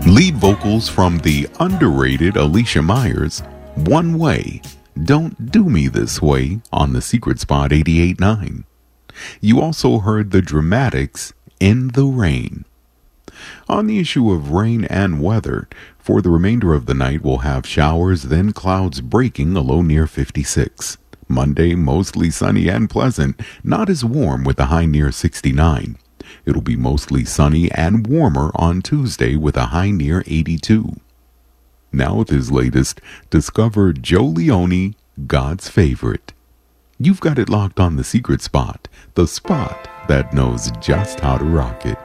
Lead vocals from the underrated Alicia Myers, One Way, Don't Do Me This Way on the Secret Spot 88.9. You also heard the Dramatics, In the Rain. On the issue of rain and weather, for the remainder of the night we'll have showers, then clouds breaking, a low near 56. Monday, mostly sunny and pleasant, not as warm with a high near 69. It'll be mostly sunny and warmer on Tuesday with a high near 82. Now with his latest, discover Joe Leone, God's Favorite. You've got it locked on the Secret Spot, the spot that knows just how to rock it.